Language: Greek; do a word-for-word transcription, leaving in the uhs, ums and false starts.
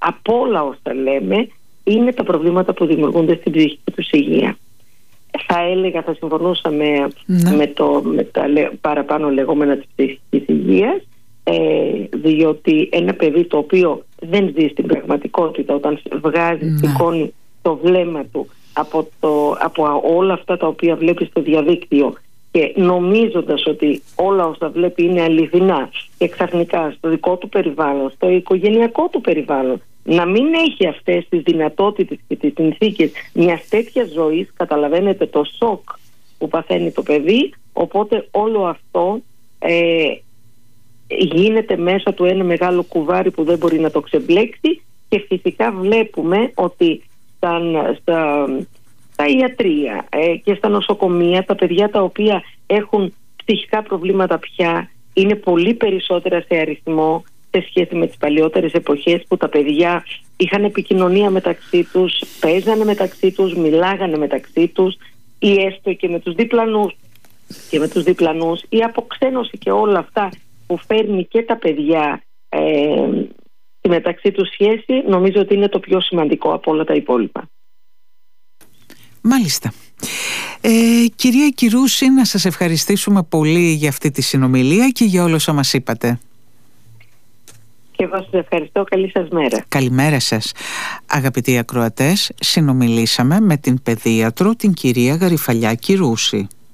από όλα όσα λέμε είναι τα προβλήματα που δημιουργούνται στην ψυχική τους υγεία. Θα έλεγα, θα συμφωνούσα με, ναι. με, το, με τα παραπάνω λεγόμενα της ψυχικής υγείας, ε, διότι ένα παιδί το οποίο δεν ζει στην πραγματικότητα, όταν βγάζει, ναι. σηκώνει το βλέμμα του από, το, από όλα αυτά τα οποία βλέπει στο διαδίκτυο και νομίζοντας ότι όλα όσα βλέπει είναι αληθινά και ξαφνικά στο δικό του περιβάλλον, στο οικογενειακό του περιβάλλον, να μην έχει αυτές τις δυνατότητες και τις συνθήκες μιας τέτοιας ζωής, καταλαβαίνετε το σοκ που παθαίνει το παιδί. Οπότε όλο αυτό ε, γίνεται μέσα του ένα μεγάλο κουβάρι που δεν μπορεί να το ξεμπλέξει, και φυσικά βλέπουμε ότι στα, στα, στα ιατρεία ε, και στα νοσοκομεία τα παιδιά τα οποία έχουν ψυχικά προβλήματα πια είναι πολύ περισσότερα σε αριθμό σε σχέση με τις παλιότερες εποχές που τα παιδιά είχαν επικοινωνία μεταξύ τους, παίζανε μεταξύ τους, μιλάγανε μεταξύ τους, ή έστω και με τους διπλανούς και με τους διπλανούς, η αποξένωση και όλα αυτά που φέρνει και τα παιδιά ε, τη μεταξύ τους σχέση, νομίζω ότι είναι το πιο σημαντικό από όλα τα υπόλοιπα. Μάλιστα. Ε, κυρία Κυρούση, να σας ευχαριστήσουμε πολύ για αυτή τη συνομιλία και για όλα όσα μας είπατε. Και εγώ σας ευχαριστώ. Καλή σας μέρα. Καλημέρα σας. Αγαπητοί ακροατές, συνομιλήσαμε με την παιδίατρο την κυρία Γαριφαλιά Κυρούση.